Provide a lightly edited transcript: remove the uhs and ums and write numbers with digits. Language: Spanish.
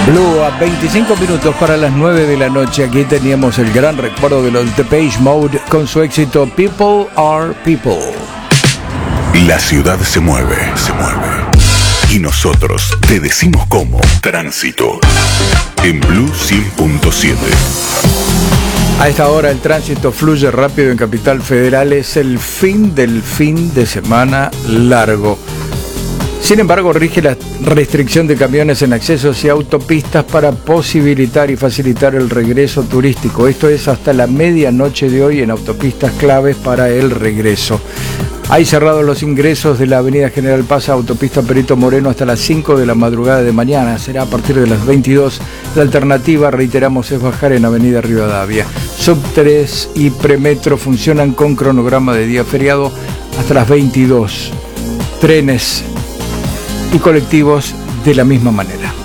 Blue a 25 minutos para las 9 de la noche. Aquí teníamos el gran recuerdo de los Depeche Mode con su éxito People Are People. La ciudad se mueve. Y nosotros te decimos cómo. Tránsito. En Blue 100.7. A esta hora el tránsito fluye rápido en Capital Federal. Es el fin del fin de semana largo. Sin embargo, rige la restricción de camiones en accesos y autopistas para posibilitar y facilitar el regreso turístico. Esto es hasta la medianoche de hoy en autopistas claves para el regreso. Hay cerrados los ingresos de la avenida General Paz a autopista Perito Moreno hasta las 5 de la madrugada de mañana. Será a partir de las 22. La alternativa, reiteramos, es bajar en avenida Rivadavia. Sub 3 y Premetro funcionan con cronograma de día feriado hasta las 22. Trenes y colectivos de la misma manera.